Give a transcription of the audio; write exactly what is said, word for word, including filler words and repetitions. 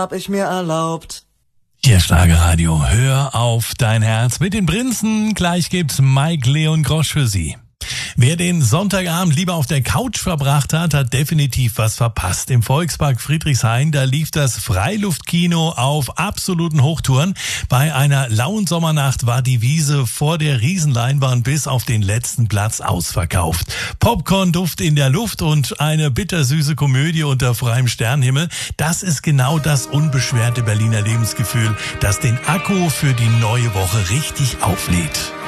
hab ich mir erlaubt. Hier Schlagerradio, hör auf dein Herz mit den Prinzen. Gleich gibt's Mike Leon Grosch für Sie. Wer den Sonntagabend lieber auf der Couch verbracht hat, hat definitiv was verpasst. Im Volkspark Friedrichshain, da lief das Freiluftkino auf absoluten Hochtouren. Bei einer lauen Sommernacht war die Wiese vor der Riesenleinwand bis auf den letzten Platz ausverkauft. Popcorn-Duft in der Luft und eine bittersüße Komödie unter freiem Sternenhimmel. Das ist genau das unbeschwerte Berliner Lebensgefühl, das den Akku für die neue Woche richtig auflädt.